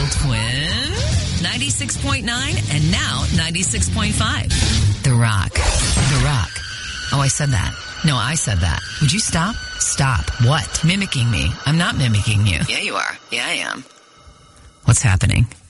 Twin. 96.9 and now 96.5. The Rock. The Rock. Oh, I said that. No, I said that. Would you stop? Stop. What? Mimicking me. I'm not mimicking you. Yeah, you are. Yeah, I am. What's happening?